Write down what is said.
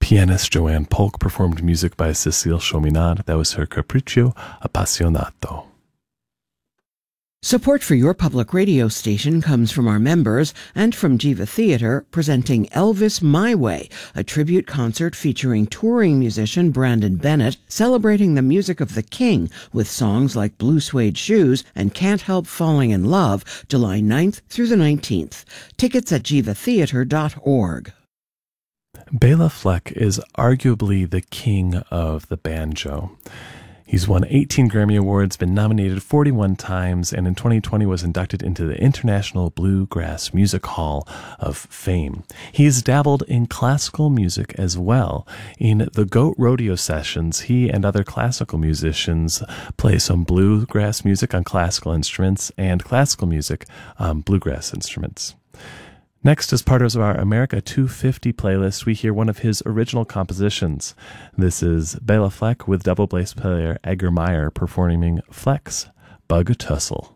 Pianist Joanne Polk performed music by Cecile Chominade. That was her Capriccio Appassionato. Support for your public radio station comes from our members and from Jiva Theatre, presenting Elvis My Way, a tribute concert featuring touring musician Brandon Bennett, celebrating the music of the King with songs like Blue Suede Shoes and Can't Help Falling in Love, July 9th through the 19th. Tickets at jivatheatre.org. Bela Fleck is arguably the king of the banjo. He's won 18 Grammy Awards, been nominated 41 times, and in 2020 was inducted into the International Bluegrass Music Hall of Fame. He's dabbled in classical music as well. In the Goat Rodeo sessions, he and other classical musicians play some bluegrass music on classical instruments and classical music on bluegrass instruments. Next, as part of our America 250 playlist, we hear one of his original compositions. This is Bela Fleck with double bass player Edgar Meyer performing Fleck's Bug Tussle.